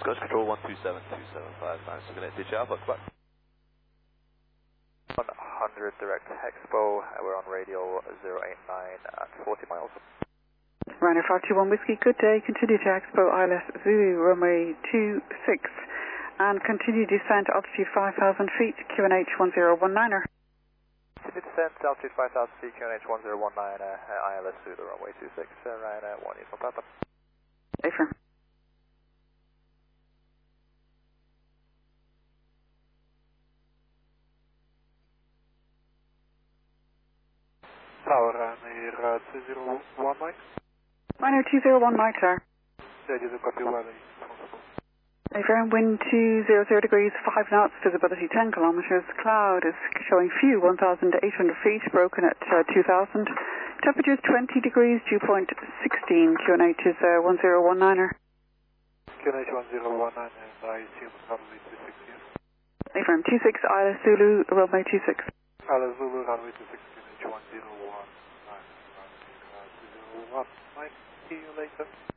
Dutch Control 1272759, so connected to Alpha, goodbye. 100 direct Expo, we're on radio 089 at 40 miles. Ryanair 521 Whiskey, good day. Continue to Expo ILS Zulu, runway 26, and continue descent altitude 5,000 feet, QNH 1019er. Continue descent altitude 5,000 feet, QNH 1019, ILS Zulu, runway 26, Ryanair 1 Uniform Papa. Affirm. Tower, Ryanair 201 Mike. Ryanair 201 Mike, sir. Yeah, you do copy well. Affirm, wind 200 degrees, 5 knots, visibility 10 kilometers. Cloud is showing few, 1,800 feet, broken at 2,000. Temperature is 20 degrees, dew point 16. QNH is 1019er. QNH 1019, and I assume runway 26 here. Affirm, 26 ILS Zulu, runway 26. ILS Zulu, runway 26, QNH 1019. 201. Mike, see you later.